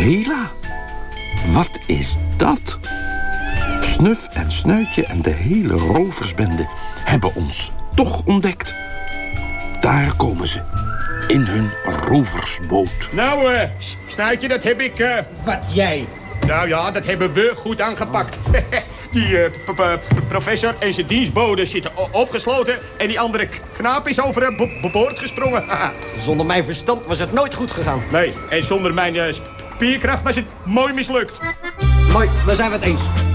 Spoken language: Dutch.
Hela? Wat is dat? Snuf en Snuitje en de hele roversbende hebben ons toch ontdekt. Daar komen ze, in hun roversboot. Nou, Snuitje, dat heb ik... Wat, jij? Nou ja, dat hebben we goed aangepakt. Die professor en zijn dienstboden zitten opgesloten... en die andere knaap is over boord gesprongen. Zonder mijn verstand was het nooit goed gegaan. Nee, en zonder mijn spierkracht was het mooi mislukt. Mooi, dan zijn we het eens.